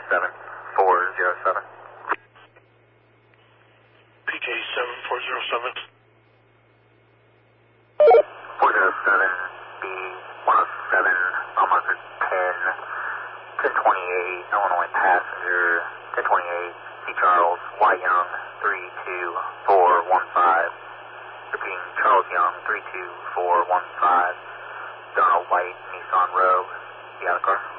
PK7407. PK7407. 407B107, mile marker 1028, Illinois passenger, 1028, C. Charles, Y. Young, 32415. Repeating, Charles Young, 32415. Donald White, Nissan Rogue. You got a car?